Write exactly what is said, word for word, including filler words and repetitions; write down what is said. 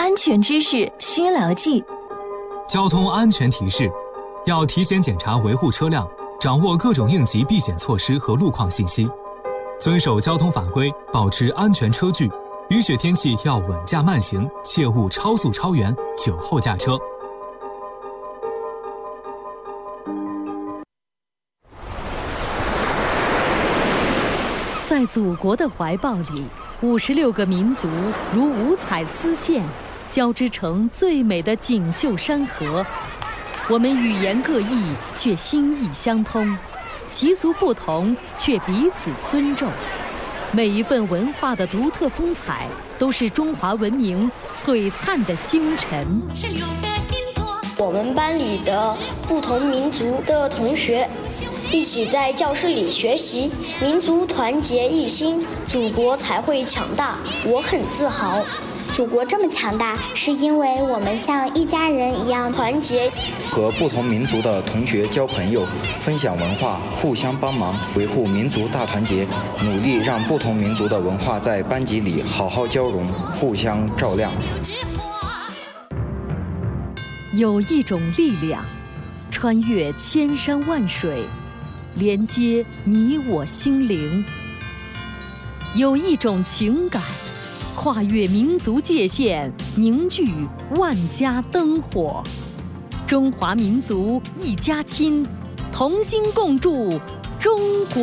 安全知识需牢记。 交通安全提示：要提前检查维护车辆，掌握各种应急避险措施和路况信息，遵守交通法规，保持安全车距。雨雪天气要稳驾慢行，切勿超速超员、酒后驾车。 在祖国的怀抱里，五十六个民族如五彩丝线，交织成最美的锦绣山河。我们语言各异，却心意相通；习俗不同，却彼此尊重。每一份文化的独特风采，都是中华文明璀璨的星辰。 是六个星座。 我们班里的不同民族的同学一起在教室里学习，民族团结一心，祖国才会强大。我很自豪。 祖国这么强大，是因为我们像一家人一样团结。 和不同民族的同学交朋友，分享文化，互相帮忙，维护民族大团结，努力让不同民族的文化在班级里好好交融，互相照亮。 有一种力量，穿越千山万水，连接你我心灵；有一种情感，跨越民族界限，凝聚万家灯火。中华民族一家亲，同心共筑中国。